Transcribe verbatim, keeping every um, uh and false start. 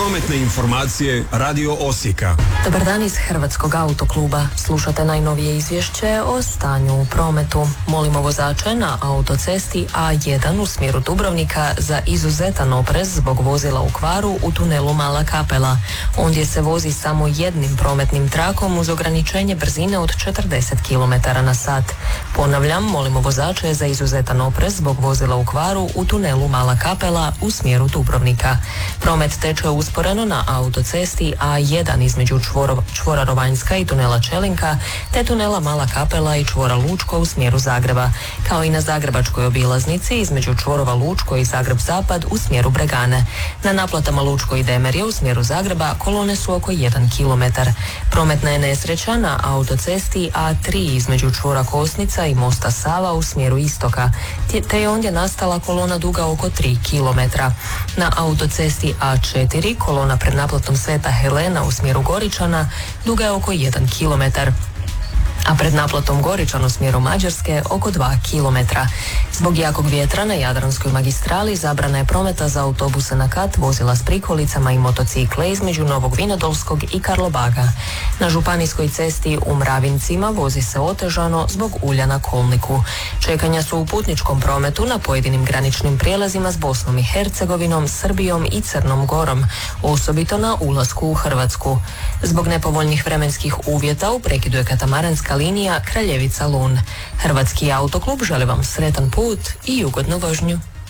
Prometne informacije Radio Osijeka. Dobar dan iz Hrvatskog autokluba. Slušate najnovije izvješće o stanju u prometu. Molimo vozače na autocesti A jedan u smjeru Dubrovnika za izuzetan oprez zbog vozila u kvaru u tunelu Mala Kapela. Ondje se vozi samo jednim prometnim trakom uz ograničenje brzine od četrdeset kilometara na sat. Ponavljam, molimo vozače za izuzetan oprez zbog vozila u kvaru u tunelu Mala Kapela u smjeru Dubrovnika. Promet teče usporeno na autocesti A jedan između čvoro, čvora Rovanjska i tunela Čelinka, te tunela Mala Kapela i čvora Lučko u smjeru Zagreba, kao i na zagrebačkoj obilaznici između čvorova Lučko i Zagreb Zapad u smjeru Bregane. Na naplatama Lučko i Demerje u smjeru Zagreba kolone su oko jedan kilometar. Prometna je nesreća na autocesti A tri između čvora Kosnica i mosta Sava u smjeru istoka, te je ondje nastala kolona duga oko tri kilometra. Na autocesti A četiri kolona pred naplatom Sveta Helena u smjeru Goričana duga je oko jedan kilometar, a pred naplatom Goričan u smjeru Mađarske oko dva kilometra. Zbog jakog vjetra na Jadranskoj magistrali zabrana je prometa za autobuse na kat, vozila s prikolicama i motocikle između Novog Vinodolskog i Karlobaga. Na županijskoj cesti u Mravincima vozi se otežano zbog ulja na kolniku. Čekanja su u putničkom prometu na pojedinim graničnim prijelazima s Bosnom i Hercegovinom, Srbijom i Crnom Gorom, osobito na ulasku u Hrvatsku. Zbog nepovoljnih vremenskih uvjeta u prekidu je katamaranska linija Kraljevica-Lun. Hrvatski autoklub želi vam sretan put i ugodnu vožnju.